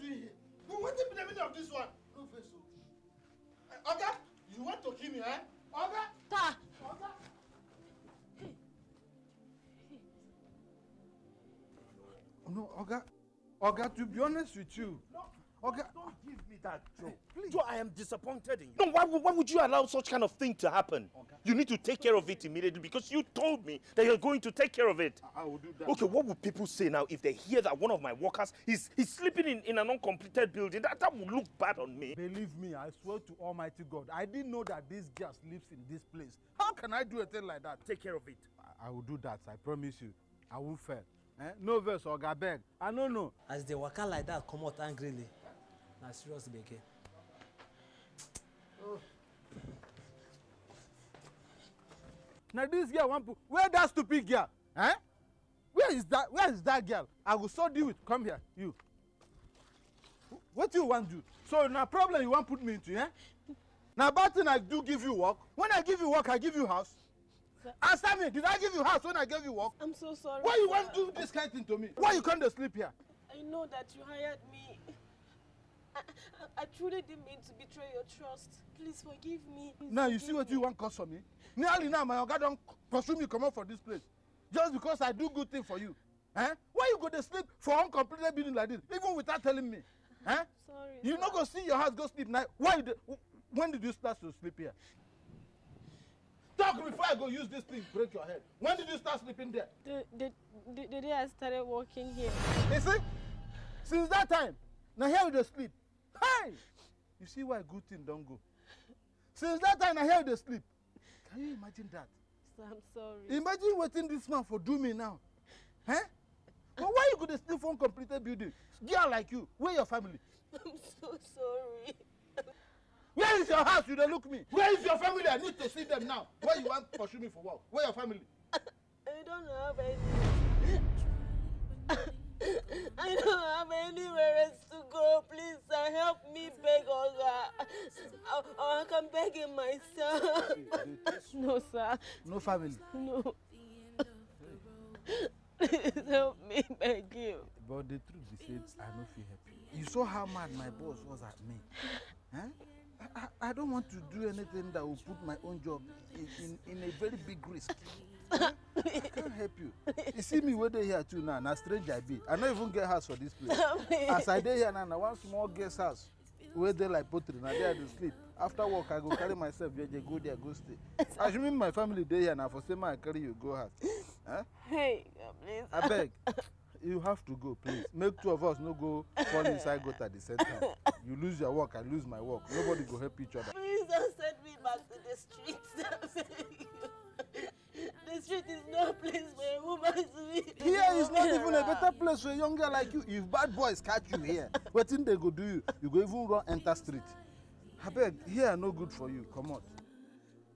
doing here? What is the meaning of this one? No face. Oga, you want to kill me, eh? Oga? Ta! Oga? No, Oga, to be honest with you, Oga, don't give me that, Joe. Please. Joe, I am disappointed in you. No, why would you allow such kind of thing to happen? Okay. You need to take care of it immediately because you told me that you're going to take care of it. I will do that. Okay, what would people say now if they hear that one of my workers is sleeping in an uncompleted building? That would look bad on me. Believe me, I swear to Almighty God, I didn't know that this girl sleeps in this place. How can I do a thing like that? Take care of it. I will do that, I promise you. I won't fail. No verse, Oga beg. I don't know. As they waka like that, come out angrily. Na serious beke. Oh. Now this girl want to where that stupid girl? Eh? Where is that girl? I will so deal with. Come here, you. What do you want to do? So now problem you want to put me into, eh? Now bad thing I do give you work. When I give you work, I give you house. Answer me, did I give you house when I gave you work? I'm so sorry. Why you want to do this kind of thing to me? Why you can't sleep here? I know that you hired me. I truly didn't mean to betray your trust. Please forgive me. Now you see what you want cause for me? Nearly now my Oga don't pursue me come out for this place. Just because I do good thing for you. Eh? Why you go to sleep for uncompleted building like this? Even without telling me. Eh? Sorry. You not go see your house go sleep now. When did you start to sleep here? Talk before I go use this thing break your head. When did you start sleeping there? The day I started working here. You see? Since that time, now here with the sleep. Hey! You see why good thing don't go. Since that time, I hear the sleep. Can you imagine that? So I'm sorry. Imagine waiting this man for do me now. Eh? But why you go to sleep for uncompleted building? Girl like you, where your family? I'm so sorry. Where is your house? You don't look me. Where is your family? I need to see them now. Where you want to pursue me for work? Where your family? I don't have I don't have anywhere else to go. Please, sir, help me beg Oga. I can beg him myself. No, sir. No family? No. Please help me beg him. But the truth is, I don't feel happy. You saw how mad my boss was at me. Huh? I don't want to do anything that will put my own job in a very big risk. Huh? I can't help you. You see me where they here too now, na stranger I be. I don't even get house for this place. As I dey here now, na one small guest house where they like pottery, now there to sleep. After work, I go carry myself, go there, go stay. Assuming my family dey here now, for same I carry you go house. Huh? Hey, please. I beg. You have to go, please. Make two of us no go fall inside gutter at the same time. You lose your work, I lose my work. Nobody go help each other. Please don't send me back to the streets. The street is no place for a woman to be. Here is not even a better place for a young girl like you. If bad boys catch you here, what thing they go do you? You go even run enter street. I beg, here no good for you. Come on.